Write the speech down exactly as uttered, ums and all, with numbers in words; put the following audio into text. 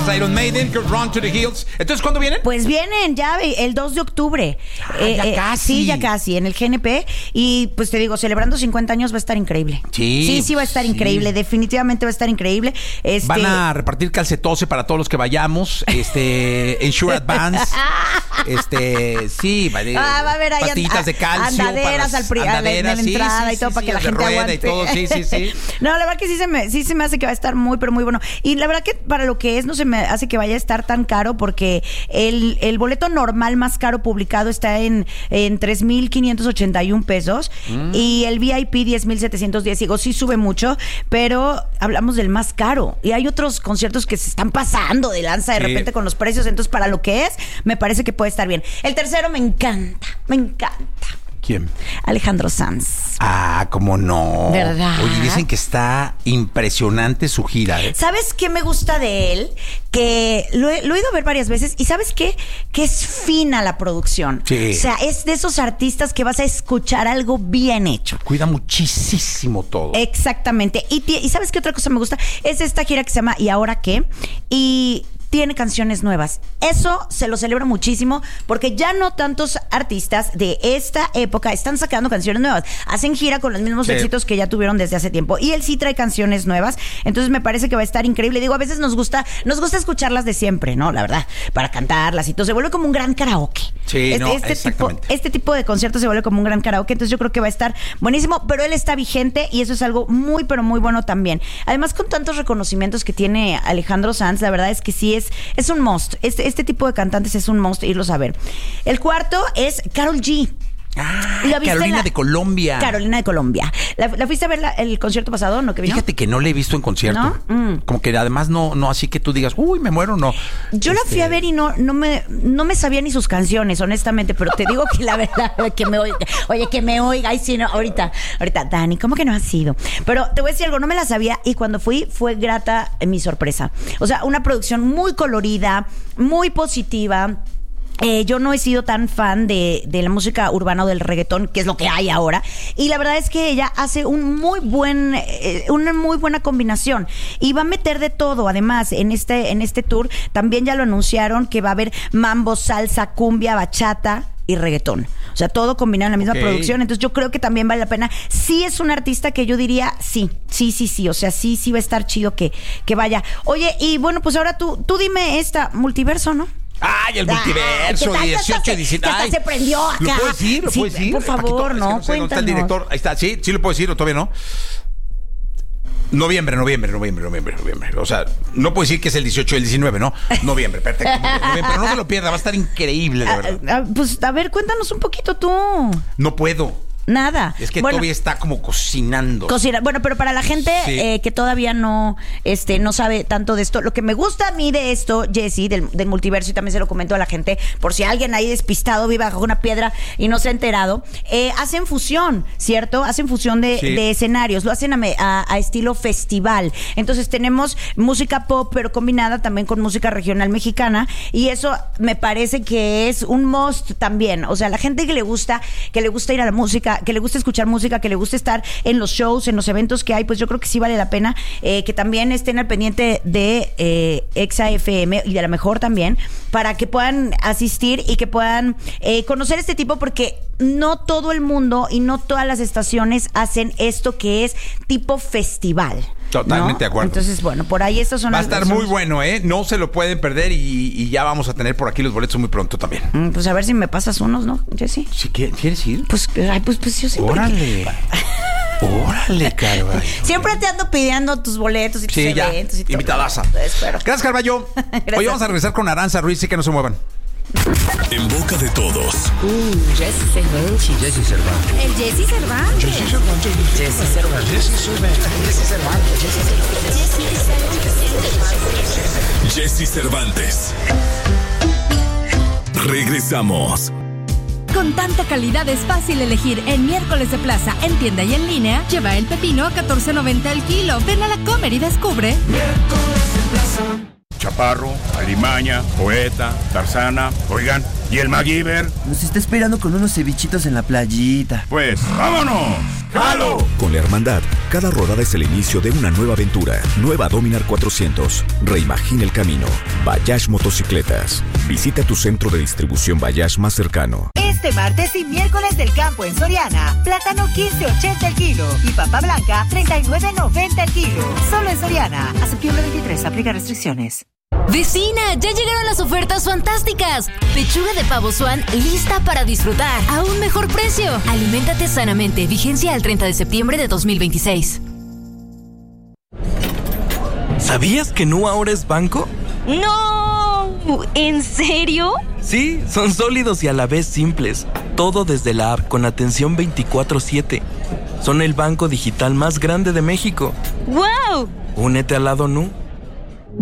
Iron Maiden, Run to the Hills. Entonces, ¿cuándo vienen? Pues vienen ya el dos de octubre. Ah, eh, ya eh, casi. Sí, ya casi, en el G N P. Y pues te digo, celebrando cincuenta años va a estar increíble. Sí. Sí, sí va a estar sí. increíble. Definitivamente va a estar increíble. Este... Van a repartir calcetose para todos los que vayamos. Este, Ensure Advance. este, sí, vale. Ah, va a haber ahí pastillitas de calcio. Andaderas al pri- andaderas, a la entrada sí, sí, y todo sí, para sí, que la gente aguante. Y todo. Sí, sí, sí. No, la verdad que sí se, me, sí se me hace que va a estar muy, pero muy bueno. Y la verdad que para lo que es, no se me hace que vaya a estar tan caro porque el, el boleto normal más caro publicado está en, en tres mil quinientos ochenta y un pesos mm. y el V I P diez mil setecientos diez. Digo, sí sube mucho, pero hablamos del más caro. Y hay otros conciertos que se están pasando de lanza de sí. repente con los precios. Entonces, para lo que es, me parece que puede estar bien. El tercero me encanta, me encanta. ¿Quién? Alejandro Sanz. Ah, cómo no. ¿Verdad? Oye, dicen que está impresionante su gira, ¿eh? ¿Sabes qué me gusta de él? Que lo he, lo he ido a ver varias veces y ¿sabes qué? Que es fina la producción. Sí. O sea, es de esos artistas que vas a escuchar algo bien hecho. Cuida muchísimo todo. Exactamente. Y, y ¿sabes qué otra cosa me gusta? Es esta gira que se llama ¿Y ahora qué? Y tiene canciones nuevas. Eso se lo celebro muchísimo porque ya no tantos artistas de esta época están sacando canciones nuevas. Hacen gira con los mismos sí. éxitos que ya tuvieron desde hace tiempo. Y él sí trae canciones nuevas. Entonces me parece que va a estar increíble. Digo, a veces nos gusta, nos gusta escucharlas de siempre, ¿no? La verdad, para cantarlas y todo. Se vuelve como un gran karaoke. Sí, este, no, este exactamente. Tipo, este tipo de conciertos se vuelve como un gran karaoke. Entonces yo creo que va a estar buenísimo. Pero él está vigente y eso es algo muy, pero muy bueno también. Además, con tantos reconocimientos que tiene Alejandro Sanz, la verdad es que sí es, es un must. Este, este tipo de cantantes es un must irlos a ver. El cuarto es Karol G. Ah, Carolina la, de Colombia. Carolina de Colombia. ¿La, la fuiste a ver la, el concierto pasado, no? Que vino? Fíjate que no la he visto en concierto. ¿No? Mm. Como que además no, no así que tú digas, uy, me muero, no. Yo este... la fui a ver y no, no me, no me sabía ni sus canciones, honestamente, pero te digo que la verdad, que me oiga, oye, que me oiga, ay, sí, no, ahorita, ahorita, Dani, ¿cómo que no ha sido? Pero te voy a decir algo, no me la sabía y cuando fui fue grata mi sorpresa. O sea, una producción muy colorida, muy positiva. Eh, yo no he sido tan fan de, de la música urbana o del reggaetón, que es lo que hay ahora. Y la verdad es que ella hace un muy buen, eh, una muy buena combinación. Y va a meter de todo, además, en este, en este tour. También ya lo anunciaron que va a haber mambo, salsa, cumbia, bachata y reggaetón. O sea, todo combinado en la misma okay. producción. Entonces yo creo que también vale la pena. Sí es un artista que yo diría, sí, sí, sí, sí. O sea, sí, sí va a estar chido que, que vaya. Oye, y bueno, pues ahora tú, tú dime esta, Multiverso, ¿no? ¡Ay, el multiverso! Ay, dieciocho, diecinueve. Hasta se prendió acá. ¿Lo puedo decir? ¿Lo sí, puedo decir? Por favor, Aquí, no, es que no sé dónde está el director. Ahí está, sí, sí lo puedo decir, o todavía no. Noviembre, noviembre, noviembre, noviembre, noviembre. O sea, no puedo decir que es el dieciocho y el diecinueve, ¿no? Noviembre, perfecto. Noviembre, pero no se lo pierda, va a estar increíble, de verdad. A, a, pues, a ver, cuéntanos un poquito tú. No puedo. Nada. Es que bueno, todavía está como cocinando. Cocina. Bueno, pero para la gente sí. eh, que todavía no, este, no sabe tanto de esto, lo que me gusta a mí de esto, Jessy, del, del multiverso, y también se lo comento a la gente, por si alguien ahí despistado vive bajo una piedra y no se ha enterado, eh, hacen fusión, ¿cierto? Hacen fusión de, sí. de escenarios, lo hacen a, a, a estilo festival. Entonces tenemos música pop, pero combinada también con música regional mexicana, y eso me parece que es un must también. O sea, la gente que le gusta, que le gusta ir a la música, que le gusta escuchar música, que le gusta estar en los shows, en los eventos que hay, pues yo creo que sí vale la pena eh, que también estén al pendiente de eh, Exa F M y de la mejor también, para que puedan asistir y que puedan eh, conocer este tipo, porque no todo el mundo y no todas las estaciones hacen esto que es tipo festival. Totalmente ¿no? de acuerdo. Entonces, bueno, por ahí estos son... Va a estar muy bueno, ¿eh? No se lo pueden perder y, y ya vamos a tener por aquí los boletos muy pronto también. Mm, pues a ver si me pasas unos, ¿no, Jessy? ¿Sí, ¿Quieres ir? Pues, ay, pues, pues yo siempre... Órale. Órale, Carvalho. Siempre te ando pidiendo tus boletos y tus sí, eventos ya. y todo. Invitadaza. Espero. Gracias, Carvalho. Gracias. Hoy vamos a regresar con Aranza Ruiz y que no se muevan. En boca de todos. Uh, Jessy Cervantes. Jessy Cervantes. El Jessy Cervantes. Jessy Cervantes. Jessy Cervantes. Jessy Cervantes. Jessy Cervantes. Regresamos. Con tanta calidad es fácil elegir. En Miércoles de Plaza, en tienda y en línea, lleva el pepino a catorce noventa el kilo. Ven a la Comer y descubre. Miércoles de Plaza. Chaparro, Alimaña, Poeta, Tarzana, oigan, ¿y el MacGyver? Nos está esperando con unos cevichitos en la playita. Pues, ¡vámonos! ¡Jalo! Con la hermandad, cada rodada es el inicio de una nueva aventura. Nueva Dominar cuatrocientos. Reimagina el camino. Bayash Motocicletas. Visita tu centro de distribución Bayash más cercano. Este martes y miércoles del campo en Soriana. Plátano quince ochenta el kilo y papa blanca treinta y nueve noventa el kilo. Solo en Soriana. A septiembre veintitrés aplica restricciones. ¡Vecina! ¡Ya llegaron las ofertas fantásticas! Pechuga de pavo Swan lista para disfrutar a un mejor precio. Aliméntate sanamente. Vigencia al treinta de septiembre de dos mil veintiséis. ¿Sabías que Nu ahora es banco? ¡No! ¿En serio? Sí, son sólidos y a la vez simples. Todo desde la app con atención veinticuatro siete. Son el banco digital más grande de México. ¡Wow! Únete al lado Nu.